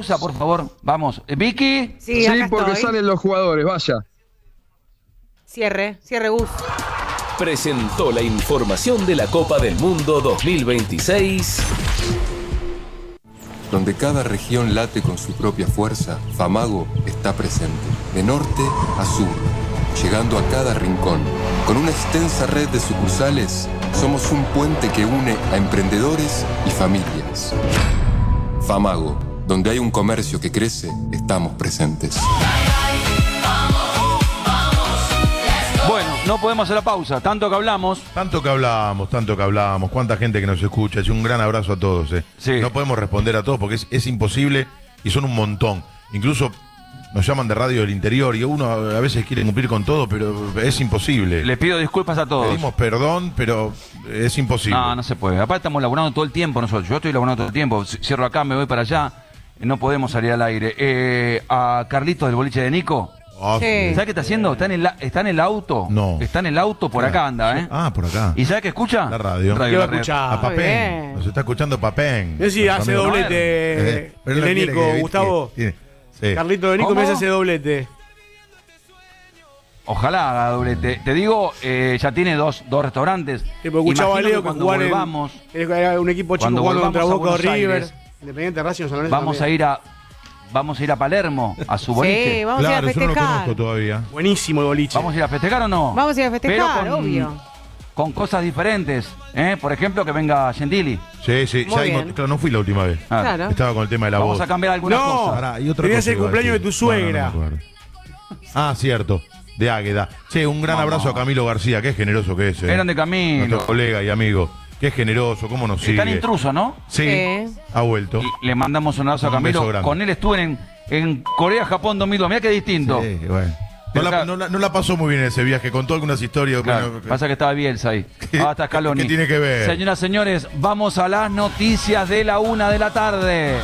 pausa, por favor. Vamos. ¿Vicky? Sí, porque salen los jugadores, vaya. Cierre Gus. Presentó la información de la Copa del Mundo 2026. Donde cada región late con su propia fuerza, Famago está presente, de norte a sur, llegando a cada rincón. Con una extensa red de sucursales, somos un puente que une a emprendedores y familias. Famago, donde hay un comercio que crece, estamos presentes. Bueno, no podemos hacer la pausa. Tanto que hablamos. Tanto que hablamos. Cuánta gente que nos escucha. Un gran abrazo a todos. Sí. No podemos responder a todos porque es imposible y son un montón. Incluso nos llaman de radio del interior y uno a veces quiere cumplir con todo, pero es imposible. Les pido disculpas a todos. Pedimos perdón, pero es imposible. No se puede. Aparte estamos laburando todo el tiempo nosotros. Yo estoy laburando todo el tiempo. Cierro acá, me voy para allá. No podemos salir al aire. A Carlitos del boliche de Nico. Sí. ¿Sabes qué está haciendo? Está en el auto. No. Está en el auto, por acá anda, ¿eh? Por acá. ¿Y sabes qué escucha? La radio. ¿Qué va a escuchar? A Papén. Nos está escuchando Papén. Sí, hace doblete. El de Nico, Gustavo. Sí. Carlito de Nico me hace doblete. Ojalá haga doblete. Te digo, ya tiene dos restaurantes. Escuchaba a Leo que cuando jugar volvamos, era un equipo chico jugando contra Boca o River. Independiente Racing, San Lorenzo vamos a ir a Palermo, a su boliche. Sí, vamos a ir a Claro, yo no lo festejar. conozco todavía. Buenísimo el boliche. ¿Vamos a ir a festejar o no? Vamos a ir a festejar, Pero obvio. con cosas diferentes. Por ejemplo, que venga Gentili. Sí. Muy bien. Claro, no fui la última vez. Claro. Estaba con el tema de la Vamos voz. a cambiar algunas cosas. Pará, y otra Tenías cosa el iba a cumpleaños decir. de tu suegra. No me acuerdo. Cierto. De Águeda. Che, un gran abrazo a Camilo García, qué generoso que es. Grande Camilo. Nuestro colega y amigo. Qué generoso, cómo nos sigue. Está en intruso, ¿no? Sí, Sí. ha vuelto. Y le mandamos un abrazo a Un beso Camilo. grande. Con él estuve en Corea, Japón 2002. Mirá qué distinto. Sí, bueno. No la pasó muy bien ese viaje, contó algunas historias. Claro, bueno, pasa que estaba Bielsa ahí. Hasta Scaloni. ¿Qué tiene que ver? Señoras, señores, vamos a las noticias de la 1 de la tarde.